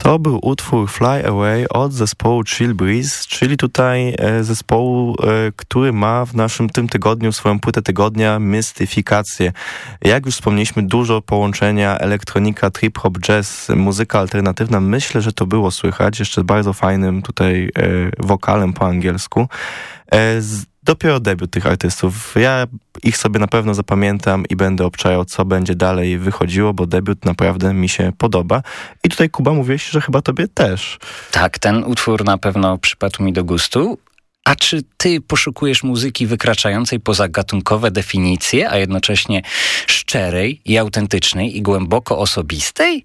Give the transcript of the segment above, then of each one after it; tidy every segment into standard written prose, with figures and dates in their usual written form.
To był utwór Fly Away od zespołu Chill Breeze, czyli tutaj zespołu, który ma w naszym tym tygodniu swoją płytę tygodnia Mistyfikację. Jak już wspomnieliśmy, dużo połączenia elektronika, trip-hop, jazz, muzyka alternatywna. Myślę, że to było słychać jeszcze bardzo fajnym tutaj wokalem po angielsku. Dopiero debiut tych artystów. Ja ich sobie na pewno zapamiętam i będę obczajał, co będzie dalej wychodziło, bo debiut naprawdę mi się podoba. I tutaj, Kuba, mówiłeś, że chyba tobie też. Tak, ten utwór na pewno przypadł mi do gustu. A czy ty poszukujesz muzyki wykraczającej poza gatunkowe definicje, a jednocześnie szczerej i autentycznej i głęboko osobistej?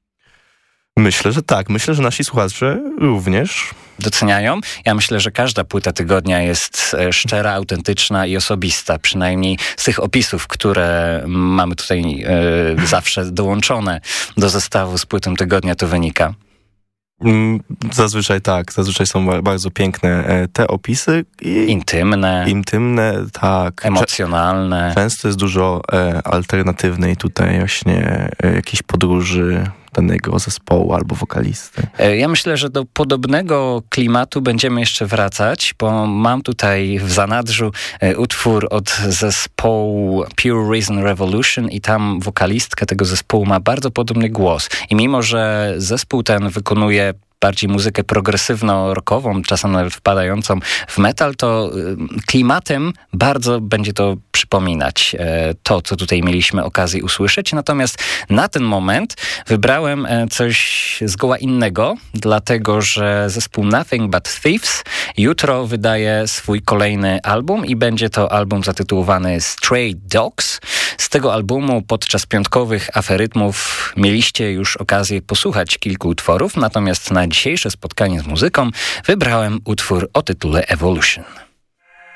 Myślę, że tak. Myślę, że nasi słuchacze również doceniają. Ja myślę, że każda płyta tygodnia jest szczera, autentyczna i osobista. Przynajmniej z tych opisów, które mamy tutaj zawsze dołączone do zestawu z płytą tygodnia, to wynika. Zazwyczaj tak. Zazwyczaj są bardzo piękne te opisy. Intymne, tak. Emocjonalne. Często jest dużo alternatywnej tutaj właśnie jakiejś podróży danego zespołu albo wokalisty. Ja myślę, że do podobnego klimatu będziemy jeszcze wracać, bo mam tutaj w zanadrzu utwór od zespołu Pure Reason Revolution i tam wokalistka tego zespołu ma bardzo podobny głos. I mimo, że zespół ten wykonuje bardziej muzykę progresywno-rockową, czasem nawet wpadającą w metal, to klimatem bardzo będzie to przypominać to, co tutaj mieliśmy okazję usłyszeć. Natomiast na ten moment wybrałem coś zgoła innego, dlatego że zespół Nothing But Thieves jutro wydaje swój kolejny album i będzie to album zatytułowany Stray Dogs. Z tego albumu podczas piątkowych aferytmów mieliście już okazję posłuchać kilku utworów, natomiast na dzisiejsze spotkanie z muzyką wybrałem utwór o tytule Evolution.